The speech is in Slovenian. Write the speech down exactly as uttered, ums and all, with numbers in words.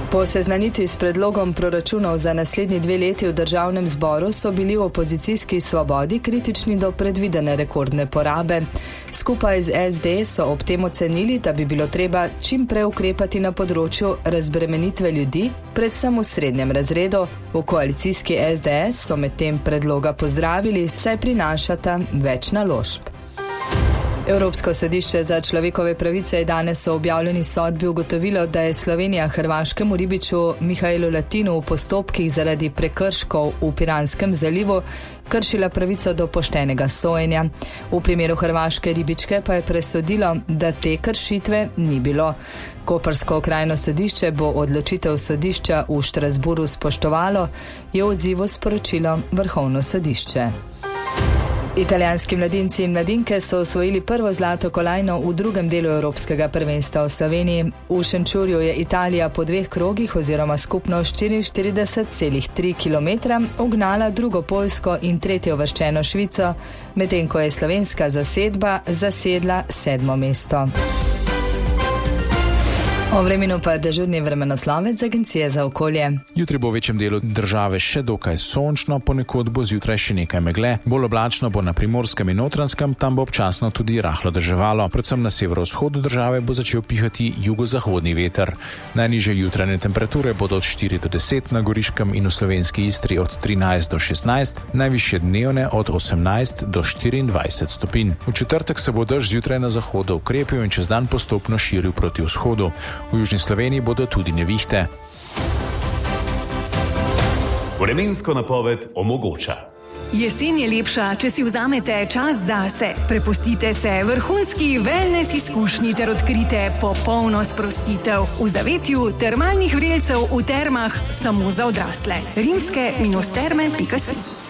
Po seznanitvi s predlogom proračunov za naslednji dve leti v državnem zboru so bili v opozicijski Svobodi kritični do predvidene rekordne porabe. Skupaj z es de so ob tem ocenili, da bi bilo treba čim prej ukrepati na področju razbremenitve ljudi, predvsem v srednjem razredu. V koalicijski es de es so med tem predloga pozdravili, saj prinašata več naložb. Evropsko sodišče za človekove pravice je danes v objavljeni sodbi ugotovilo, da je Slovenija hrvaškemu ribiču Mihajlu Latinu v postopkih zaradi prekrškov v Piranskem zalivu kršila pravico do poštenega sojenja. V primeru hrvaške ribičke pa je presodilo, da te kršitve ni bilo. Koprsko okrajno sodišče bo odločitev sodišča v Štrasburu spoštovalo, je v odzivu sporočilo Vrhovno sodišče. Italijanski mladinci in mladinke so osvojili prvo zlato kolajno v drugem delu Evropskega prvenstva v Sloveniji. V Šenčurju je Italija po dveh krogih oziroma skupno štiriinštirideset celih tri kilometra ugnala drugo Poljsko in tretjo uvrščeno Švico, medtem ko je slovenska zasedba zasedla sedmo mesto. O vremenu pa dežurni vremenoslovec Agencije za okolje. Jutri bo v večjem delu države še dokaj sončno, ponekod bo zjutraj še nekaj megle. Bolj oblačno bo na Primorskem in Notranjskem, tam bo občasno tudi rahlo deževalo. Predvsem na severovzhodu države bo začel pihati jugozahodni veter. Najnižje jutranje temperature bodo od štiri do deset, na Goriškem in v slovenski Istri od trinajst do šestnajst, najvišje dnevne od osemnajst do štiriindvajset stopinj. V četrtek se bo dež zjutraj na zahodu ukrepil in čez dan postopno širil proti vzhodu. V južni Sloveniji bodo tudi nevihte. Vremensko napoved omogoča. Jesen je lepša, če si vzamete čas zase. Prepustite se vrhunski wellness izkušnji ter odkrite popolno sprostitev v zavetju termalnih vrelcev v termah samo za odrasle. rimske terme pika si.